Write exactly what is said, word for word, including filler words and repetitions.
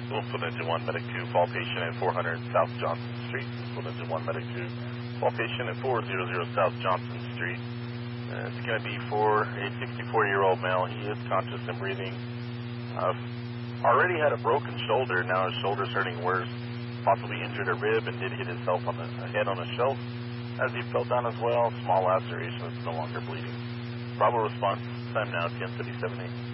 We'll put into one medic two, fall patient at four hundred South Johnson Street. Put into one medic two, fall patient at four hundred South Johnson Street. Uh, it's going to be for a sixty-four-year-old male. He is conscious and breathing. Uh, already had a broken shoulder. Now his shoulder's hurting worse. Possibly injured a rib and did hit himself on the a head on a shelf. As he fell down as well, small laceration is no longer bleeding. Probable response time now ten thirty-seven a m